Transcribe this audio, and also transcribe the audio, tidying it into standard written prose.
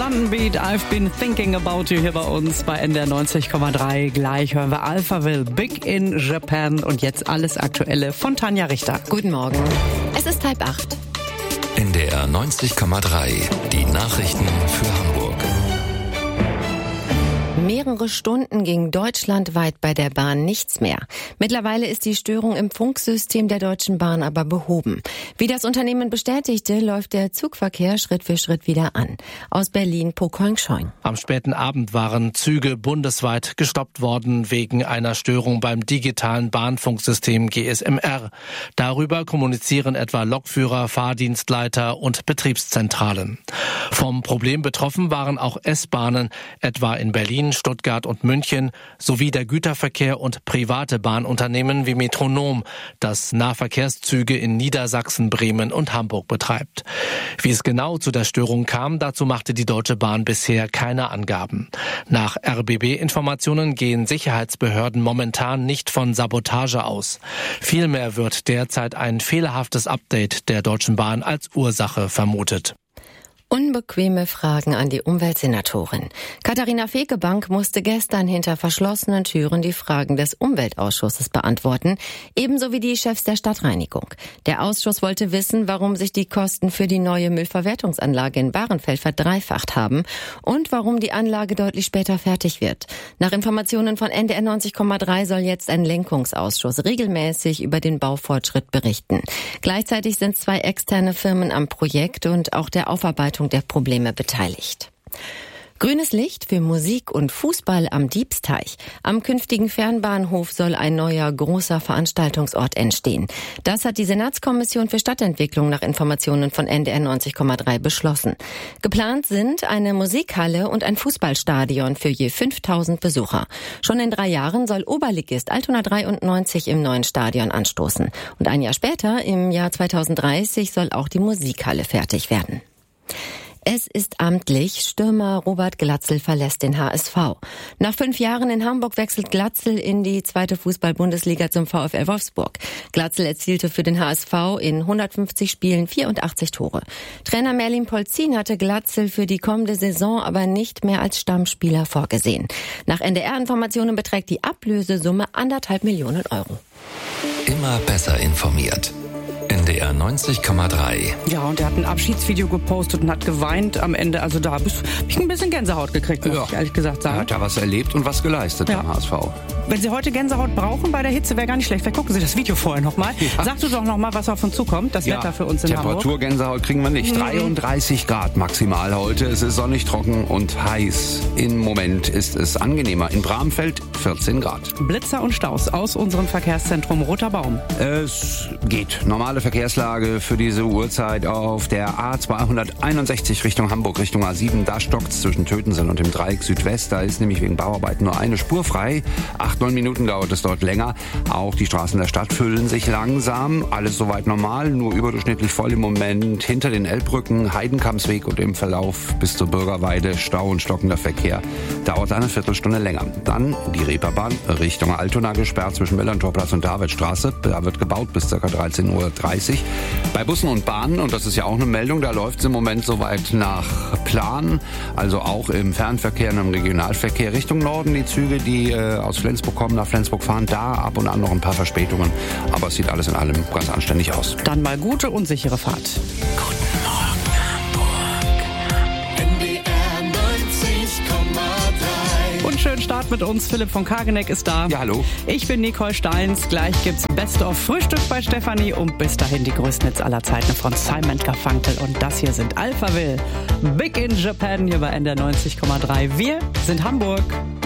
London Beat, I've been thinking about you hier bei uns bei NDR 90,3. Gleich hören wir Alphaville, Big in Japan und jetzt alles Aktuelle von Tanja Richter. Guten Morgen. Es ist 7:30. NDR 90,3, die Nachrichten für Hamburg. Mehrere Stunden ging deutschlandweit bei der Bahn nichts mehr. Mittlerweile ist die Störung im Funksystem der Deutschen Bahn aber behoben. Wie das Unternehmen bestätigte, läuft der Zugverkehr Schritt für Schritt wieder an. Aus Berlin, Po Keung-Scheung. Am späten Abend waren Züge bundesweit gestoppt worden wegen einer Störung beim digitalen Bahnfunksystem GSMR. Darüber kommunizieren etwa Lokführer, Fahrdienstleiter und Betriebszentralen. Vom Problem betroffen waren auch S-Bahnen, etwa in Berlin, Stuttgart und München, sowie der Güterverkehr und private Bahnunternehmen wie Metronom, das Nahverkehrszüge in Niedersachsen, Bremen und Hamburg betreibt. Wie es genau zu der Störung kam, dazu machte die Deutsche Bahn bisher keine Angaben. Nach RBB-Informationen gehen Sicherheitsbehörden momentan nicht von Sabotage aus. Vielmehr wird derzeit ein fehlerhaftes Update der Deutschen Bahn als Ursache vermutet. Unbequeme Fragen an die Umweltsenatorin. Katharina Fegebank musste gestern hinter verschlossenen Türen die Fragen des Umweltausschusses beantworten, ebenso wie die Chefs der Stadtreinigung. Der Ausschuss wollte wissen, warum sich die Kosten für die neue Müllverwertungsanlage in Bahrenfeld verdreifacht haben und warum die Anlage deutlich später fertig wird. Nach Informationen von NDR 90,3 soll jetzt ein Lenkungsausschuss regelmäßig über den Baufortschritt berichten. Gleichzeitig sind 2 externe Firmen am Projekt und auch der Aufarbeitung der Probleme beteiligt. Grünes Licht für Musik und Fußball am Diebsteich. Am künftigen Fernbahnhof soll ein neuer großer Veranstaltungsort entstehen. Das hat die Senatskommission für Stadtentwicklung nach Informationen von NDR 90,3 beschlossen. Geplant sind eine Musikhalle und ein Fußballstadion für je 5.000 Besucher. Schon in 3 Jahren soll Oberligist Altona 93 im neuen Stadion anstoßen. Und ein Jahr später, im Jahr 2030, soll auch die Musikhalle fertig werden. Es ist amtlich, Stürmer Robert Glatzel verlässt den HSV. Nach 5 Jahren in Hamburg wechselt Glatzel in die 2. Fußball-Bundesliga zum VfL Wolfsburg. Glatzel erzielte für den HSV in 150 Spielen 84 Tore. Trainer Merlin Polzin hatte Glatzel für die kommende Saison aber nicht mehr als Stammspieler vorgesehen. Nach NDR-Informationen beträgt die Ablösesumme 1,5 Millionen Euro. Immer besser informiert. NDR 90,3. Ja, und er hat ein Abschiedsvideo gepostet und hat geweint am Ende. Also da habe ich ein bisschen Gänsehaut gekriegt, muss ich ehrlich gesagt sagen. Er hat ja was erlebt und was geleistet beim HSV. Wenn Sie heute Gänsehaut brauchen bei der Hitze, wäre gar nicht schlecht. Vielleicht gucken Sie das Video vorher nochmal. Ja. Sag du doch nochmal, was auf uns zukommt. Das Wetter für uns in Hamburg. Temperaturgänsehaut kriegen wir nicht. 33 Grad maximal heute. Es ist sonnig, trocken und heiß. Im Moment ist es angenehmer. In Bramfeld 14 Grad. Blitzer und Staus aus unserem Verkehrszentrum Roter Baum. Es geht. Normale Verkehrslage für diese Uhrzeit auf der A261 Richtung Hamburg, Richtung A7. Da stockt's zwischen Tötensen und dem Dreieck Südwest. Da ist nämlich wegen Bauarbeiten nur eine Spur frei. 8-9 Minuten dauert es dort länger. Auch die Straßen der Stadt füllen sich langsam. Alles soweit normal, nur überdurchschnittlich voll im Moment. Hinter den Elbbrücken, Heidenkampsweg und im Verlauf bis zur Bürgerweide Stau und stockender Verkehr. Dauert eine Viertelstunde länger. Dann die Reeperbahn Richtung Altona gesperrt zwischen Millantorplatz und Davidstraße. Da wird gebaut bis ca. 13:30 Uhr. Bei Bussen und Bahnen, und das ist ja auch eine Meldung, da läuft es im Moment soweit nach Plan. Also auch im Fernverkehr und im Regionalverkehr Richtung Norden. Die Züge, die aus Flensburg kommen, nach Flensburg fahren, da ab und an noch ein paar Verspätungen. Aber es sieht alles in allem ganz anständig aus. Dann mal gute und sichere Fahrt. Guten Morgen, Hamburg. NDR 90,3. Und schönen Start mit uns. Philipp von Kageneck ist da. Ja, hallo. Ich bin Nicole Steins. Gleich gibt's Best of Frühstück bei Stefanie und bis dahin die größten Hits aller Zeiten von Simon Garfunkel. Und das hier sind Alphaville, Big in Japan hier bei NDR 90,3. Wir sind Hamburg.